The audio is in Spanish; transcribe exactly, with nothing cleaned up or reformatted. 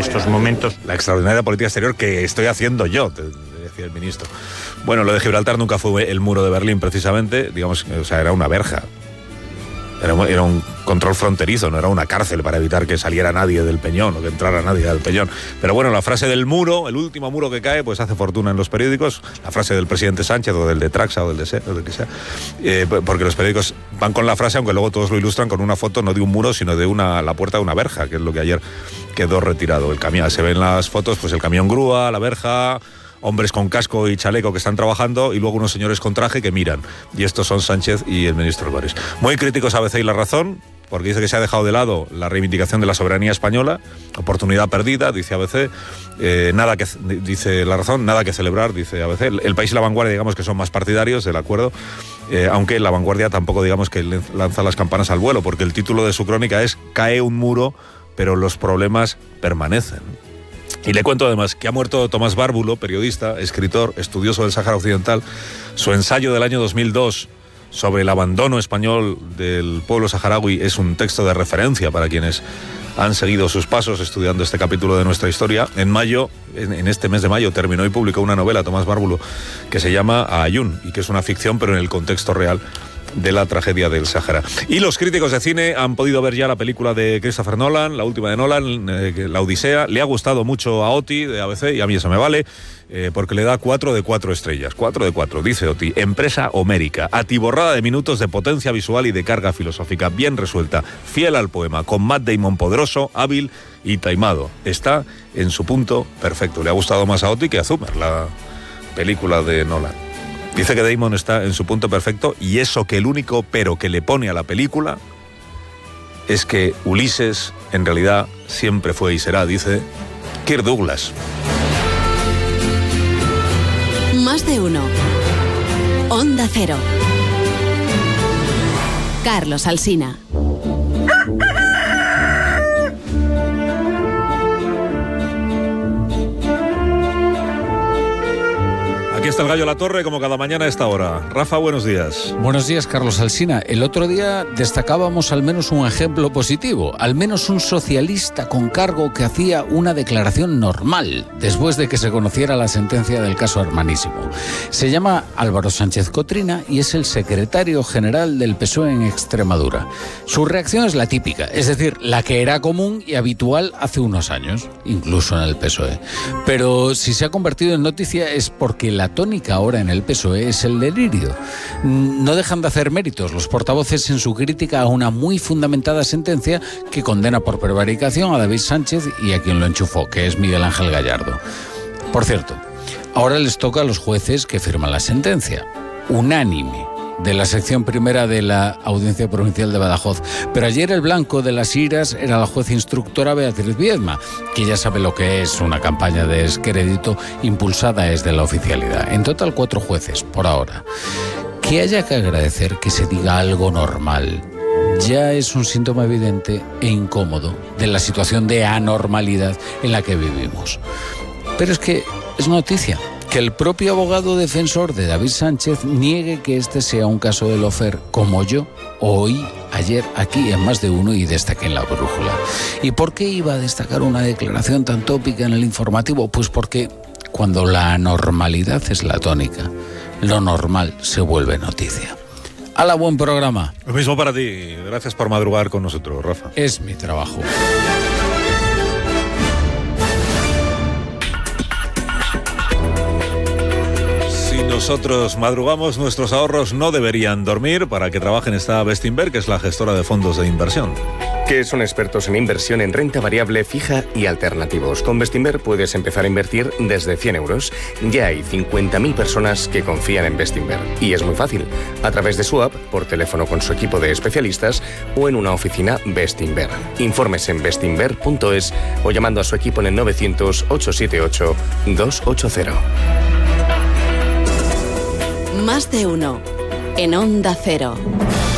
estos momentos. La extraordinaria política exterior que estoy haciendo yo, te decía el ministro. Bueno, lo de Gibraltar nunca fue el muro de Berlín, precisamente, digamos, o sea, era una verja. Era, era un control fronterizo, no era una cárcel para evitar que saliera nadie del Peñón o que entrara nadie del Peñón. Pero bueno, la frase del muro, el último muro que cae, pues hace fortuna en los periódicos. La frase del presidente Sánchez o del de Traxa o del de Se, o del que sea. Eh, porque los periódicos van con la frase, aunque luego todos lo ilustran con una foto no de un muro, sino de una la puerta de una verja, que es lo que ayer quedó retirado. El camión, se ven las fotos, pues el camión grúa, la verja, hombres con casco y chaleco que están trabajando y luego unos señores con traje que miran. Y estos son Sánchez y el ministro Álvarez. Muy críticos A B C y La Razón, porque dice que se ha dejado de lado la reivindicación de la soberanía española, oportunidad perdida, dice A B C, eh, nada que, dice La Razón, nada que celebrar, dice A B C. El, el País y La Vanguardia, digamos que son más partidarios del acuerdo, eh, aunque La Vanguardia tampoco, digamos, que lanza las campanas al vuelo, porque el título de su crónica es «Cae un muro, pero los problemas permanecen». Y le cuento además que ha muerto Tomás Bárbulo, periodista, escritor, estudioso del Sáhara Occidental. Su ensayo del año dos mil dos sobre el abandono español del pueblo saharaui es un texto de referencia para quienes han seguido sus pasos estudiando este capítulo de nuestra historia. En mayo, en, en este mes de mayo, terminó y publicó una novela, Tomás Bárbulo, que se llama Ayun, y que es una ficción, pero en el contexto real de la tragedia del Sáhara. Y los críticos de cine han podido ver ya la película de Christopher Nolan, la última de Nolan, eh, La Odisea. Le ha gustado mucho a Oti de A B C y a mí eso me vale, eh, porque le da cuatro de cuatro estrellas. Cuatro de cuatro, dice Oti. Empresa homérica, atiborrada de minutos de potencia visual y de carga filosófica, bien resuelta, fiel al poema, con Matt Damon poderoso, hábil y taimado. Está en su punto perfecto. Le ha gustado más a Oti que a Zumer, la película de Nolan. Dice que Damon está en su punto perfecto y eso que el único pero que le pone a la película es que Ulises en realidad siempre fue y será, dice Kirk Douglas. Más de uno. Onda Cero. Carlos Alsina. Aquí está el Gallo La Torre, como cada mañana a esta hora. Rafa, buenos días. Buenos días, Carlos Alsina. El otro día destacábamos al menos un ejemplo positivo, al menos un socialista con cargo que hacía una declaración normal después de que se conociera la sentencia del caso Hermanísimo. Se llama Álvaro Sánchez Cotrina y es el secretario general del P S O E en Extremadura. Su reacción es la típica, es decir, la que era común y habitual hace unos años, incluso en el P S O E. Pero si se ha convertido en noticia es porque la tónica ahora en el P S O E es el delirio. No dejan de hacer méritos los portavoces en su crítica a una muy fundamentada sentencia que condena por prevaricación a David Sánchez y a quien lo enchufó, que es Miguel Ángel Gallardo. Por cierto, ahora les toca a los jueces que firman la sentencia, unánime, de la sección primera de la Audiencia Provincial de Badajoz. Pero ayer el blanco de las iras era la juez instructora Beatriz Viedma, que ya sabe lo que es una campaña de descrédito impulsada desde la oficialidad. En total, cuatro jueces, por ahora. Que haya que agradecer que se diga algo normal ya es un síntoma evidente e incómodo de la situación de anormalidad en la que vivimos. Pero es que es noticia que el propio abogado defensor de David Sánchez niegue que este sea un caso de lawfare, como yo oí ayer aquí en Más de Uno y destaqué en La Brújula. ¿Y por qué iba a destacar una declaración tan tópica en el informativo? Pues porque cuando la anormalidad es la tónica, lo normal se vuelve noticia. ¡Hala, buen programa! Lo mismo para ti. Gracias por madrugar con nosotros, Rafa. Es mi trabajo. Nosotros madrugamos, nuestros ahorros no deberían dormir. Para que trabajen está Bestinver, que es la gestora de fondos de inversión. Que son expertos en inversión en renta variable, fija y alternativos. Con Bestinver puedes empezar a invertir desde cien euros. Ya hay cincuenta mil personas que confían en Bestinver. Y es muy fácil. A través de su app, por teléfono con su equipo de especialistas o en una oficina Bestinver. Informes en bestinver punto es o llamando a su equipo en el novecientos, ochocientos setenta y ocho, doscientos ochenta. Más de uno. En Onda Cero.